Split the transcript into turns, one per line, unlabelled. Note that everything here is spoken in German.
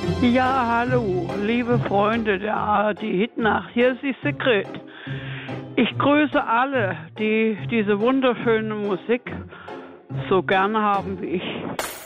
Ja, hallo, liebe Freunde der ARD Hitnacht, hier ist die Sigrid. Ich grüße alle, die diese wunderschöne Musik so gern haben wie ich.